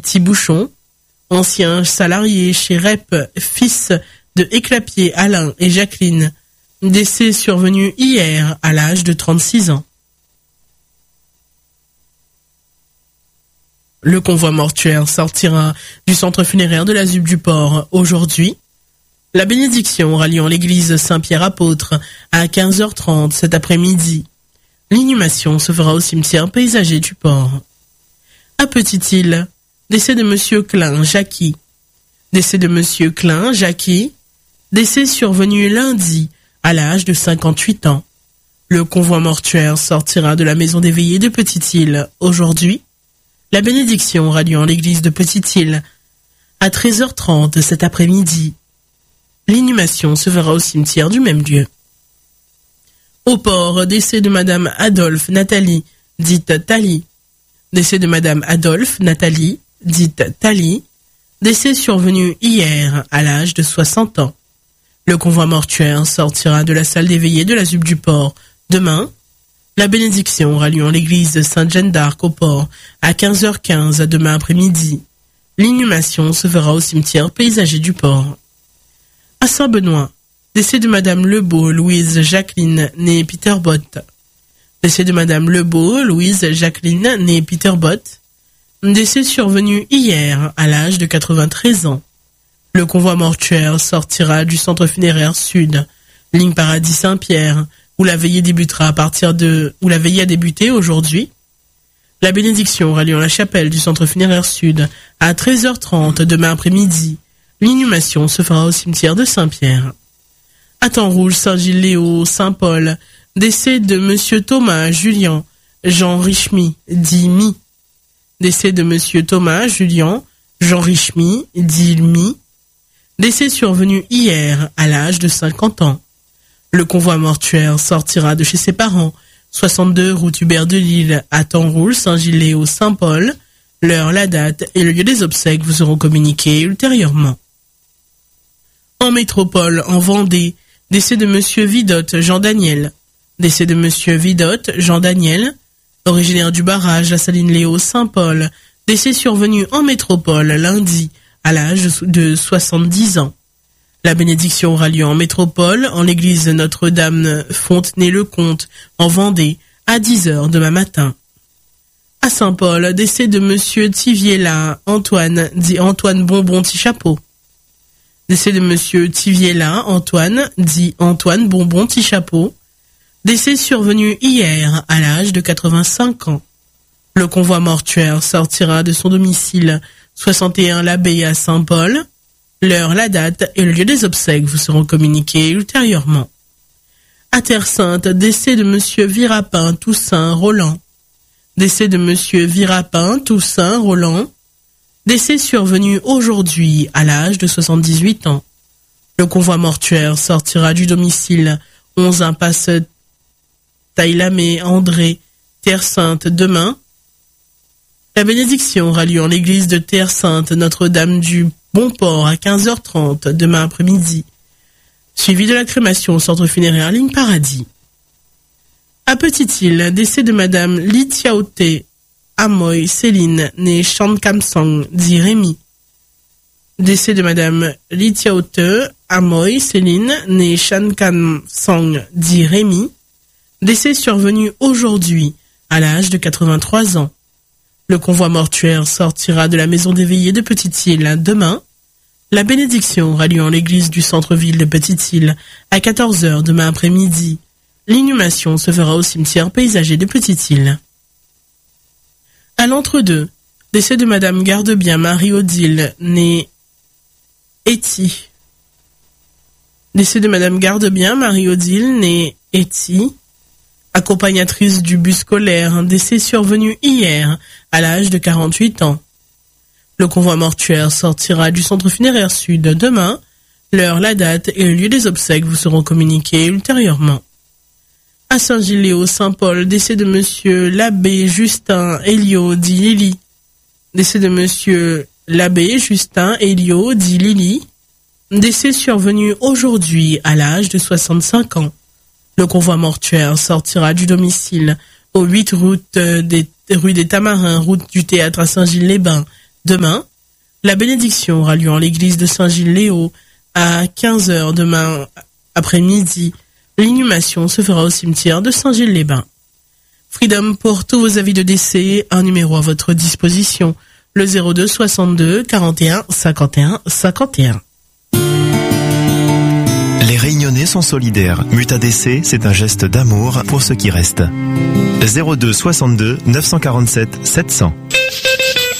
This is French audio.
Thibouchon, ancien salarié chez REP, fils de Éclapier Alain et Jacqueline, décès survenu hier à l'âge de 36 ans. Le convoi mortuaire sortira du centre funéraire de la ZUP du Port aujourd'hui. La bénédiction aura lieu en l'église Saint-Pierre-Apôtre à 15h30 cet après-midi. L'inhumation se fera au cimetière paysager du Port. À Petite-Île, décès de Monsieur Klein Jackie. Décès de Monsieur Klein Jackie, décès survenu lundi à l'âge de 58 ans. Le convoi mortuaire sortira de la maison des veillées de Petite-Île aujourd'hui. La bénédiction aura lieu en l'église de Petite-Île à 13h30 cet après-midi. L'inhumation se fera au cimetière du même lieu. Au Port, décès de Madame Adolphe Nathalie, dite Thalie. Décès de Madame Adolphe Nathalie, dite Thalie. Décès survenu hier à l'âge de 60 ans. Le convoi mortuaire sortira de la salle des veillées de la ZUP du Port demain. La bénédiction aura lieu en l'église Sainte-Jeanne d'Arc au Port à 15h15 demain après-midi. L'inhumation se fera au cimetière paysager du Port. À Saint-Benoît, décès de Madame Lebeau Louise Jacqueline, née Peter Bott. Décès de Madame Lebeau Louise Jacqueline, née Peter Bott. Décès survenu hier à l'âge de 93 ans. Le convoi mortuaire sortira du centre funéraire sud, ligne Paradis Saint-Pierre, où la veillée débutera où la veillée a débuté aujourd'hui. La bénédiction aura lieu en la chapelle du centre funéraire sud à 13h30 demain après-midi. L'inhumation se fera au cimetière de Saint-Pierre. À Temps-Rouge, Saint-Gilles-Léo, Saint-Paul, décès de Monsieur Thomas Julien Jean Richemy, dit Mi. Décès de Monsieur Thomas Julien Jean Richemy, dit Mi. Décès survenu hier à l'âge de 50 ans. Le convoi mortuaire sortira de chez ses parents, 62 route Hubert de Lille, à Temps-Rouge, Saint-Gilles-Léo, Saint-Paul. L'heure, la date et le lieu des obsèques vous seront communiqués ultérieurement. En métropole, en Vendée, décès de Monsieur Vidotte Jean-Daniel. Décès de Monsieur Vidotte Jean-Daniel, originaire du barrage à Saline-Léo, Saint-Paul. Décès survenu en métropole lundi à l'âge de 70 ans. La bénédiction aura lieu en métropole, en l'église Notre-Dame Fontenay-le-Comte, en Vendée, à 10h demain matin. À Saint-Paul, décès de Monsieur Tiviela Antoine, dit Antoine Bonbon-Tichapeau. Décès de Monsieur Tiviela Antoine, dit Antoine Bonbon-Tichapeau. Décès survenu hier à l'âge de 85 ans. Le convoi mortuaire sortira de son domicile 61 l'Abbé à Saint-Paul. L'heure, la date et le lieu des obsèques vous seront communiqués ultérieurement. À Terre-Sainte, décès de Monsieur Virapin Toussaint Roland. Décès de Monsieur Virapin Toussaint Roland. Décès survenu aujourd'hui à l'âge de 78 ans. Le convoi mortuaire sortira du domicile 11 impasse Taïlamé André, Terre-Sainte demain. La bénédiction aura lieu en l'église de Terre-Sainte Notre-Dame du Bon-Port à 15h30 demain après-midi. Suivi de la crémation au centre funéraire ligne Paradis. À Petite-Île, décès de Madame Lithiaoté Amoy Céline, née Chankamsang, dit Rémi. Décès de Madame Lithiaoté Amoy Céline, née Chankamsang, dit Rémi. Décès survenu aujourd'hui à l'âge de 83 ans. Le convoi mortuaire sortira de la maison des veillées de Petite-Île demain. La bénédiction aura lieu en l'église du centre-ville de Petite-Île à 14h demain après-midi. L'inhumation se fera au cimetière paysager de Petite-Île. À l'entre-deux, décès de Madame Gardebien Marie-Odile, née Etty. Décès de Madame Gardebien Marie-Odile, née Etty, accompagnatrice du bus scolaire, décès survenu hier à l'âge de 48 ans. Le convoi mortuaire sortira du centre funéraire sud demain. L'heure, la date et le lieu des obsèques vous seront communiqués ultérieurement. À Saint-Gilles-Léo, Saint-Paul, décès de Monsieur l'abbé Justin Elio dit Lily. Décès de Monsieur l'abbé Justin Elio dit Lily. Décès survenu aujourd'hui à l'âge de 65 ans. Le convoi mortuaire sortira du domicile aux 8 rue des Tamarins, route du théâtre à Saint-Gilles-les-Bains, Demain, la bénédiction aura lieu en l'église de Saint-Gilles-Léo à 15h demain après-midi. L'inhumation se fera au cimetière de Saint-Gilles-les-Bains. Freedom pour tous vos avis de décès, un numéro à votre disposition, le 02 62 41 51 51. Les Réunionnais sont solidaires. Mutadc, c'est un geste d'amour pour ceux qui restent. 02 62 947 700.